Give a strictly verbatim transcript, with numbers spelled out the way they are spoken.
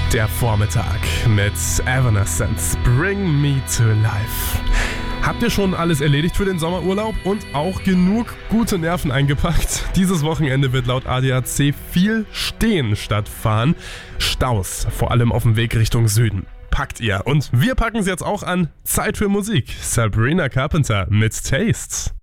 Der Vormittag mit Evanescence, Bring Me to Life. Habt ihr schon alles erledigt für den Sommerurlaub und auch genug gute Nerven eingepackt? Dieses Wochenende wird laut A D A C viel Stehen statt Fahren. Staus, vor allem auf dem Weg Richtung Süden. Packt ihr. Und wir packen es jetzt auch an. Zeit für Musik. Sabrina Carpenter mit Tastes.